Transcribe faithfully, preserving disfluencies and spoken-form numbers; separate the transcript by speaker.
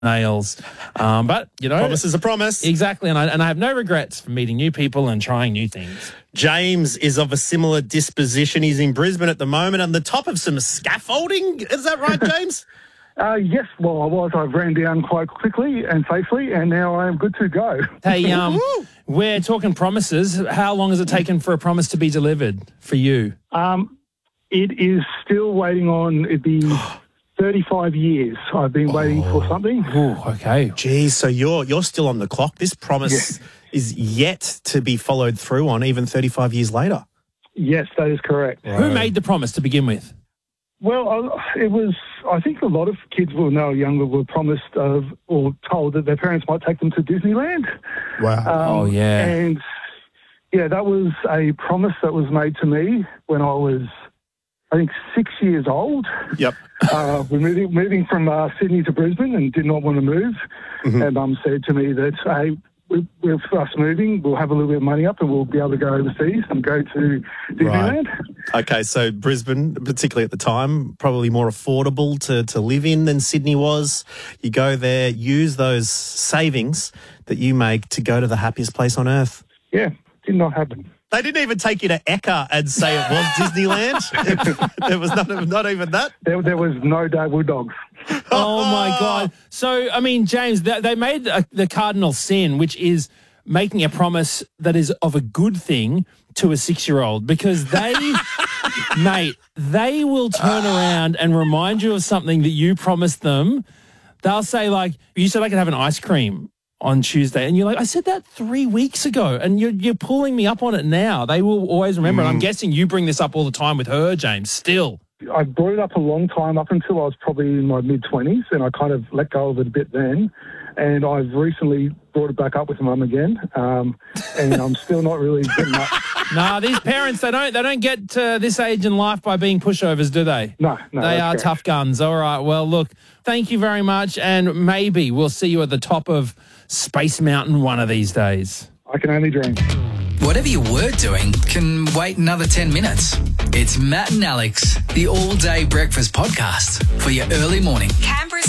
Speaker 1: nails. Um, but, you know.
Speaker 2: Promise is a promise.
Speaker 1: Exactly. And I, and I have no regrets for meeting new people and trying new things.
Speaker 2: James is of a similar disposition. He's in Brisbane at the moment on the top of some scaffolding. Is that right, James?
Speaker 3: Uh, yes, well, I was. I ran down quite quickly and safely, and now I am good to go.
Speaker 1: Hey, um, we're talking promises. How long has it taken for a promise to be delivered for you?
Speaker 3: Um, it is still waiting on, it'd be thirty-five years I've been waiting
Speaker 1: Oh.
Speaker 3: for something.
Speaker 1: Oh, okay.
Speaker 2: Geez, so you're you're still on the clock. This promise
Speaker 3: Yeah.
Speaker 2: is yet to be followed through on, even thirty-five years later.
Speaker 3: Yes, that is correct.
Speaker 1: Who made the promise to begin with?
Speaker 3: Well, I- it was, I think a lot of kids when they were younger were promised of or told that their parents might take them to Disneyland.
Speaker 2: Wow.
Speaker 3: Um,
Speaker 1: Oh, yeah.
Speaker 3: And, yeah, that was a promise that was made to me when I was, I think, six years old.
Speaker 2: Yep.
Speaker 3: Uh, we're moving, moving from uh, Sydney to Brisbane and did not want to move.
Speaker 2: Mm-hmm.
Speaker 3: And Mum said to me that, hey, we- we're us moving, we'll have a little bit of money up and we'll be able to go overseas and go to Disneyland.
Speaker 2: Okay, so Brisbane, particularly at the time, probably more affordable to, to live in than Sydney was. You go there, use those savings that you make to go to the happiest place on earth.
Speaker 3: Yeah, did not happen.
Speaker 2: They didn't even take you to Ekka and say it was Disneyland. There was not, not even that.
Speaker 3: There, there was no Daewoo dogs.
Speaker 1: Oh, my God. So, I mean, James, they, they made uh, the cardinal sin, which is making a promise that is of a good thing to a six-year-old because they, mate, they will turn around and remind you of something that you promised them. They'll say, like, you said I could have an ice cream on Tuesday, and you're like, I said that three weeks ago, and you're, you're pulling me up on it now. They will always remember, and I'm guessing you bring this up all the time with her, James, still.
Speaker 3: I brought it up a long time up until I was probably in my mid-twenties, and I kind of let go of it a bit then. And I've recently brought it back up with Mum again, um, and I'm still not really getting up.
Speaker 1: Nah, these parents, they don't they don't get to this age in life by being pushovers, do they?
Speaker 3: No, no.
Speaker 1: They
Speaker 3: that's
Speaker 1: are
Speaker 3: correct.
Speaker 1: tough guns. All right, well, look, thank you very much, and maybe we'll see you at the top of Space Mountain one of these days.
Speaker 3: I can only dream.
Speaker 4: Whatever you were doing can wait another ten minutes. It's Matt and Alex, the all-day breakfast podcast for your early morning.
Speaker 5: Canberra's